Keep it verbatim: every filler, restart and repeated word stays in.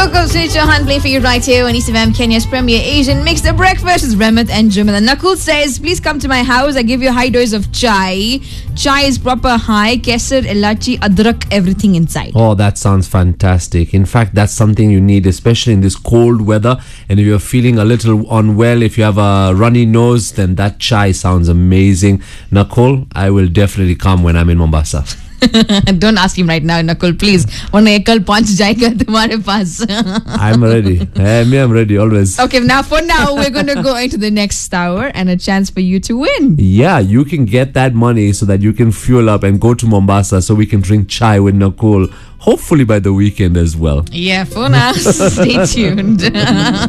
welcome. Sunil Chauhan playing for you right here on East F M, Kenya's premier Asian mix. The breakfast is Remit and Jimin. And Nakul says, please come to my house. I give you a high dose of chai. Chai is proper high. Kesar, elachi, adrak, everything inside. Oh, that sounds fantastic. In fact, that's something you need, especially in this cold weather. And if you're feeling a little unwell, if you have a runny nose, then that chai sounds amazing. Nakul, I will definitely come when I'm in Mombasa. Don't ask him right now, Nakul, please. One ekal punch jayega tumhare paas. I'm ready. Hey, me, I'm ready always. Okay, now for now, we're going to go into the next hour and a chance for you to win. Yeah, you can get that money so that you can fuel up and go to Mombasa so we can drink chai with Nakul. Hopefully by the weekend as well. Yeah, for now, stay tuned.